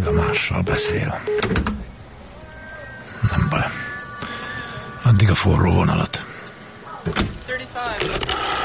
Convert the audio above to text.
meg a mással beszél. Nem baj. Addig a forró vonalat. 35.